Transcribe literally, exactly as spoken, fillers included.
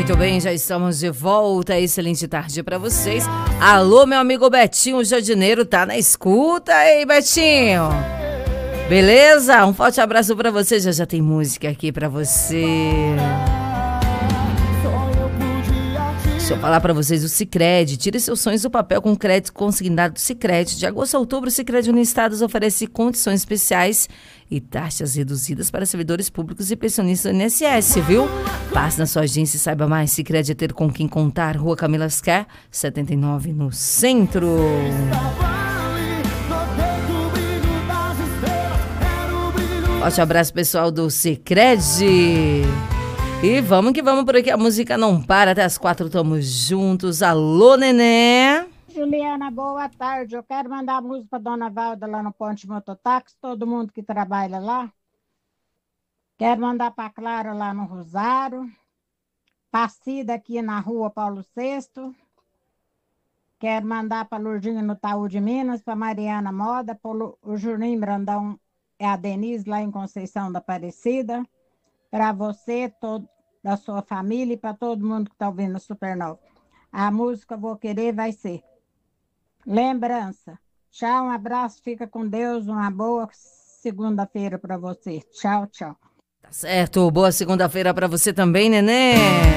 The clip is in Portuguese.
Muito bem, já estamos de volta. Excelente tarde para vocês. Alô, meu amigo Betinho Jardineiro, tá na escuta aí, Betinho? Beleza? Um forte abraço para você. Já já tem música aqui para você. Deixa eu falar para vocês o Sicredi. Tire seus sonhos do papel com crédito consignado do Sicredi. De agosto a outubro, o Sicredi Uniestados oferece condições especiais e taxas reduzidas para servidores públicos e pensionistas do I N S S, viu? Passe na sua agência e saiba mais. Sicredi é ter com quem contar. Rua Camila Scar, setenta e nove, no centro. Forte abraço, pessoal do Sicredi. E vamos que vamos por aqui, a música não para, até as quatro estamos juntos. Alô, Nenê. Juliana, boa tarde. Eu quero mandar a música para Dona Valda lá no Ponte Mototáxi, todo mundo que trabalha lá. Quero mandar para Clara lá no Rosário. Passida aqui na rua Paulo sexto. Quero mandar para Lourdinha no Taú de Minas, para Mariana Moda, para o Juninho Brandão, é a Denise lá em Conceição da Aparecida. Para você, todo, da sua família e para todo mundo que está ouvindo a Supernova. A música Vou Querer vai ser Lembrança. Tchau, um abraço, fica com Deus, uma boa segunda-feira para você. Tchau, tchau. Tá certo, boa segunda-feira para você também, Nenê.